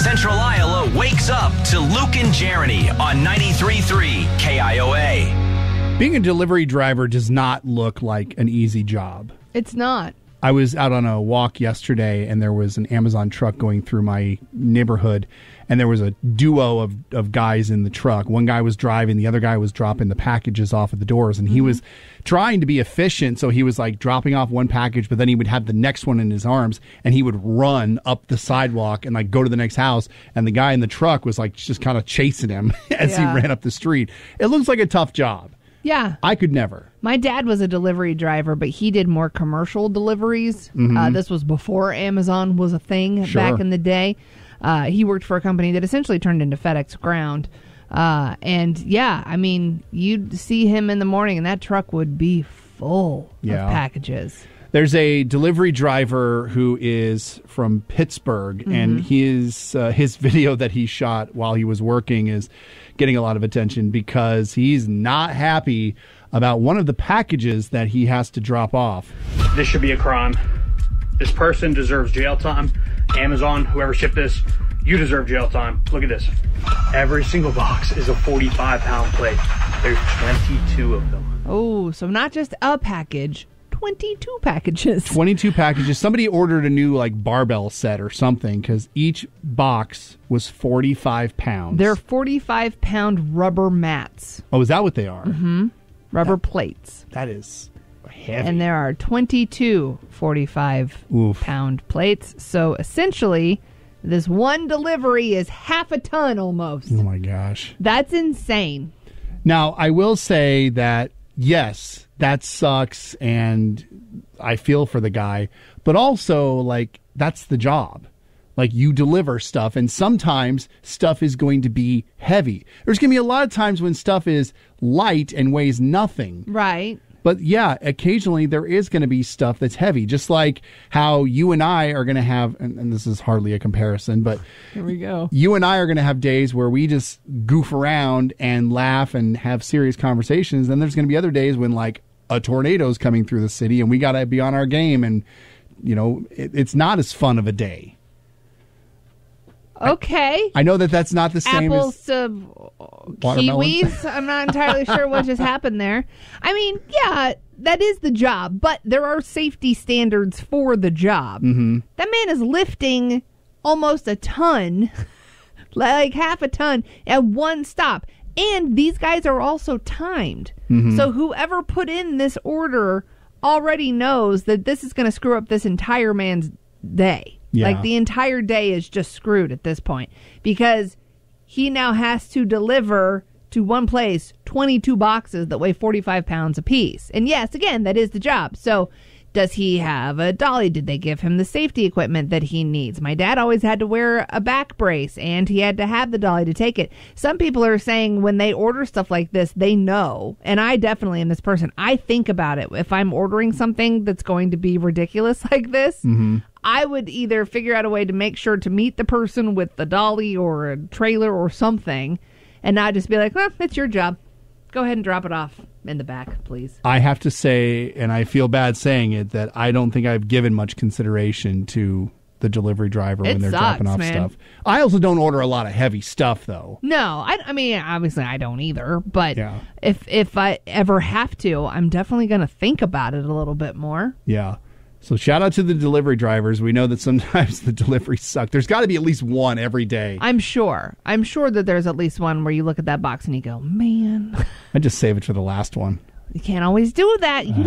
Central Iowa wakes up to Luke and Jeremy on 93.3 KIOA. Being a delivery driver does not look like an easy job. It's not. I was out on a walk yesterday, and there was an Amazon truck going through my neighborhood, and there was a duo of guys in the truck. One guy was driving, the other guy was dropping the packages off at the doors, and he was trying to be efficient, so he was like dropping off one package, but then he would have the next one in his arms, and he would run up the sidewalk and like go to the next house, and the guy in the truck was like just kind of chasing him as he ran up the street. It looks like a tough job. Yeah. I could never. My dad was a delivery driver, but he did more commercial deliveries. This was before Amazon was a thing back in the day. He worked for a company that essentially turned into FedEx Ground. And yeah, I mean, you'd see him in the morning and that truck would be full of packages. There's a delivery driver who is from Pittsburgh, and his video that he shot while he was working is getting a lot of attention because he's not happy about one of the packages that he has to drop off. This should be a crime. This person deserves jail time. Amazon, whoever shipped this, you deserve jail time. Look at this. Every single box is a 45-pound plate. There's 22 of them. Oh, so not just a package. 22 packages. 22 packages. Somebody ordered a new like barbell set or something because each box was 45 pounds. They're 45-pound rubber mats. Oh, is that what they are? Mm-hmm. Rubber plates. That is heavy. And there are 22 45-pound plates. So essentially, this one delivery is half a ton almost. Oh my gosh. That's insane. Now, I will say that, yes, that sucks, and I feel for the guy. But also, like, that's the job. Like, you deliver stuff, and sometimes stuff is going to be heavy. There's going to be a lot of times when stuff is light and weighs nothing. Right. But, yeah, occasionally there is going to be stuff that's heavy. Just like how you and I are going to have, and this is hardly a comparison, but here we go. You and I are going to have days where we just goof around and laugh and have serious conversations. Then there's going to be other days when, like, a tornado's coming through the city and we got to be on our game, and, you know, it's not as fun of a day. Okay. I know that that's not the same apples as to kiwis. I'm not entirely sure what just happened there. I mean, yeah, that is the job, but there are safety standards for the job. Mm-hmm. That man is lifting almost a ton, like half a ton at one stop. And these guys are also timed. Mm-hmm. So whoever put in this order already knows that this is going to screw up this entire man's day. Yeah. Like, the entire day is just screwed at this point because he now has to deliver to one place 22 boxes that weigh 45 pounds apiece. And yes, again, that is the job. So does he have a dolly? Did they give him the safety equipment that he needs? My dad always had to wear a back brace, and he had to have the dolly to take it. Some people are saying when they order stuff like this, they know. And I definitely am this person. I think about it. If I'm ordering something that's going to be ridiculous like this, I would either figure out a way to make sure to meet the person with the dolly or a trailer or something and not just be like, well, it's your job. Go ahead and drop it off in the back, please. I have to say, and I feel bad saying it, that I don't think I've given much consideration to the delivery driver when they're dropping off stuff. I also don't order a lot of heavy stuff, though. No, I mean, obviously I don't either. But if I ever have to, I'm definitely going to think about it a little bit more. Yeah. So shout out to the delivery drivers. We know that sometimes the deliveries suck. There's got to be at least one every day. I'm sure that there's at least one where you look at that box and you go, man. I just save it for the last one. You can't always do that.